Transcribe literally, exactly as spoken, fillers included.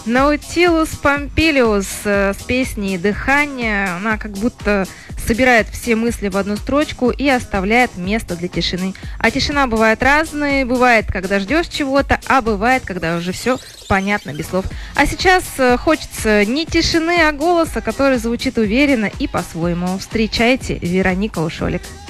Наутилус Помпилиус э, с песней «Дыхание». Она как будто собирает все мысли в одну строчку и оставляет место для тишины. А тишина бывает разной. Бывает, когда ждешь чего-то, а бывает, когда уже все понятно без слов. А сейчас э, хочется не тишины, а голоса, который звучит уверенно и по-своему. Встречайте, Вероника Ушолик.